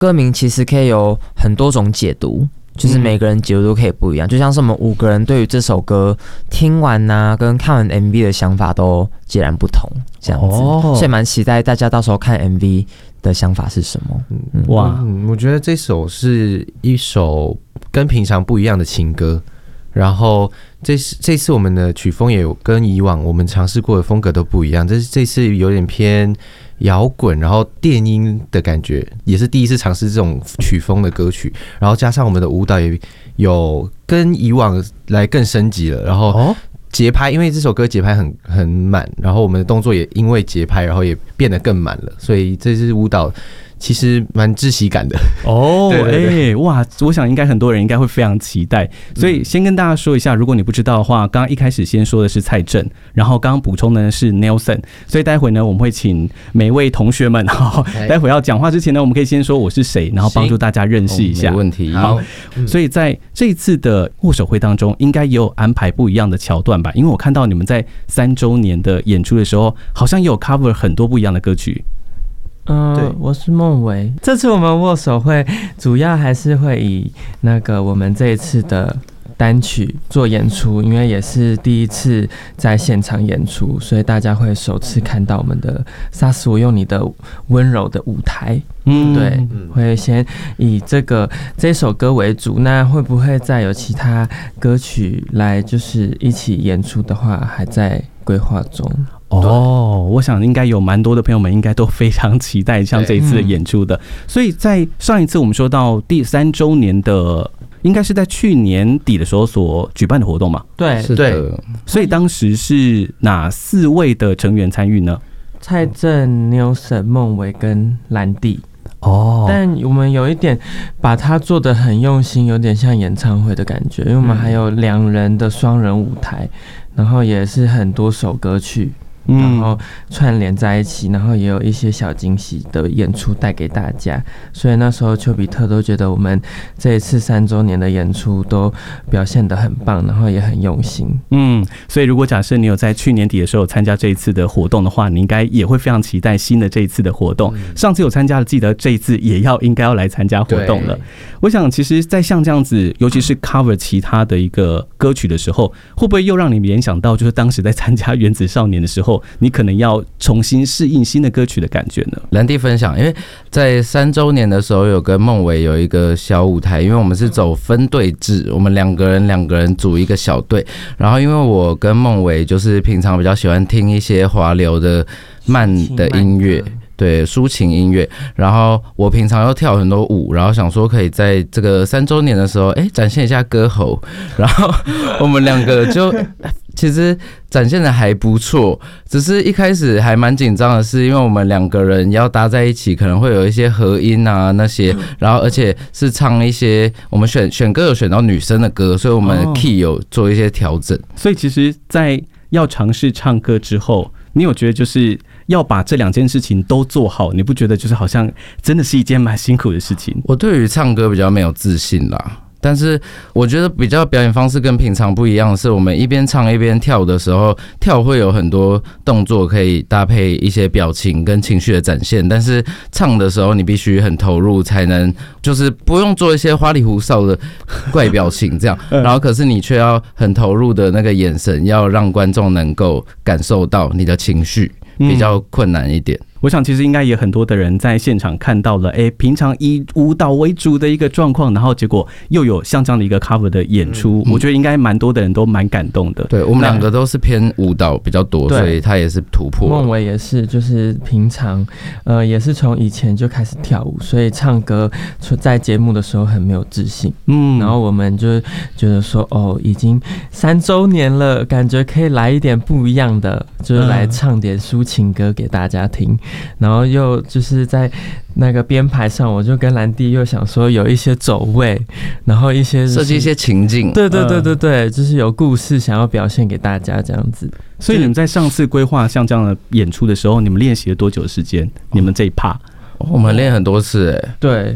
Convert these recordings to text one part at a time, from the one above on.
歌名其实可以有很多种解读，就是每个人解读都可以不一样，就像是我们5个人对于这首歌听完啊跟看完 MV 的想法都截然不同，这样子，所以蛮期待大家到时候看 MV 的想法是什么。 哇，我觉得这首是一首跟平常不一样的情歌，然后这次我们的曲风也有跟以往我们尝试过的风格都不一样，这次有点偏摇滚，然后电音的感觉，也是第一次尝试这种曲风的歌曲，然后加上我们的舞蹈也有跟以往来更升级了，然后节拍，因为这首歌节拍很满，然后我们的动作也因为节拍，然后也变得更满了，所以这支舞蹈其实蛮窒息感的哇！我想应该很多人应该会非常期待，所以先跟大家说一下，如果你不知道的话，刚刚一开始先说的是蔡振，然后刚刚补充的是 Nelson， 所以待会呢我们会请每位同学们，待会要讲话之前呢，我们可以先说我是谁，然后帮助大家认识一下。 没问题。 好，所以在这一次的握手会当中，应该也有安排不一样的桥段吧？因为我看到你们在3周年的演出的时候，好像也有 cover 很多不一样的歌曲。 对，我是孟维。这次我们握手会主要还是会以那个我们这一次的单曲做演出，因为也是第一次在现场演出，所以大家会首次看到我们的萨斯我用你的温柔的舞台。对，会先以这首歌为主，那会不会再有其他歌曲来就是一起演出的话，还在规划中。 我想应该有蛮多的朋友们应该都非常期待像这一次的演出的，所以在上一次我们说到第3周年的，应该是在去年底的时候所举办的活动嘛？ 对， 是的。 所以当时是哪4位的成员参与呢？ 蔡振、Nelson、孟维跟兰弟。但我们有一点把它做得很用心，有点像演唱会的感觉，因为我们还有2人的双人舞台，然后也是很多首歌曲，然后串联在一起，然后也有一些小惊喜的演出带给大家，所以那时候丘比特都觉得我们这一次3周年的演出都表现得很棒，然后也很用心。 所以如果假设你有在去年底的时候参加这一次的活动的话，你应该也会非常期待新的这一次的活动。上次有参加的，记得这一次也应该要来参加活动了。我想其实在像这样子，尤其是 cover 其他的一个歌曲的时候，会不会又让你联想到就是当时在参加原子少年的时候，你可能要重新适应新的歌曲的感觉呢？ 兰弟分享，因为在3周年的时候有跟孟维有一个小舞台，因为我们是走分队制，我们两个人组一个小队，然后因为我跟孟维就是平常比较喜欢听一些华流的慢的音乐，对，抒情音乐，然后我平常又跳很多舞，然后想说可以在这个3周年的时候展现一下歌喉，然后我们2个就其实展现的还不错，只是一开始还蛮紧张的是，因为我们2个人要搭在一起，可能会有一些合音啊那些，然后而且是唱一些我们选歌有选到女生的歌，所以我们 key 有做一些调整。 所以其实在要尝试唱歌之后，你有觉得就是要把这2件事情都做好，你不觉得就是好像真的是一件蛮辛苦的事情？ 我对于唱歌比较没有自信啦，但是我觉得比较表演方式跟平常不一样的是，我们一边唱一边跳的时候，跳会有很多动作可以搭配一些表情跟情绪的展现，但是唱的时候你必须很投入才能，就是不用做一些花里胡哨的怪表情这样，然后可是你却要很投入的那个眼神，要让观众能够感受到你的情绪，比较困难一点。 我想其实应该也很多的人在现场看到了，平常以舞蹈为主的一个状况，然后结果又有像这样的一个 cover 的演出，我觉得应该蛮多的人都蛮感动的。 对，我们2个都是偏舞蹈比较多，所以他也是突破。 孟维也是，就是平常也是从以前就开始跳舞，所以唱歌在节目的时候很没有自信。然后我们就觉得说，已经3周年了，感觉可以来一点不一样的，就是来唱点抒情歌给大家听。然后又就是在那个编排上，我就跟兰弟又想说有一些走位，然后一些设计一些情境， 对，就是有故事想要表现给大家这样子。 所以你们在上次规划像这样的演出的时候，你们练习了多久的时间？你们这一趴？ 我们练很多次对。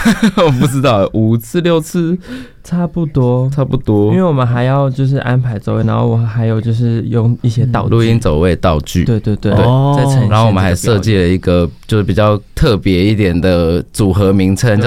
我不知道5次6次差不多，因为我们还要就是安排走位，然后我还有就是用一些道具， 录音走位道具， 对， 然后我们还设计了一个就是比较特别一点的组合名称，